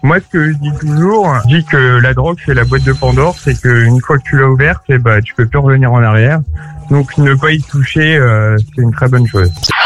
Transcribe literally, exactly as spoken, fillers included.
Moi, ce que je dis toujours, je dis que la drogue, c'est la boîte de Pandore, c'est qu'une fois que tu l'as ouverte, eh ben, tu peux plus revenir en arrière. Donc, ne pas y toucher, euh, c'est une très bonne chose.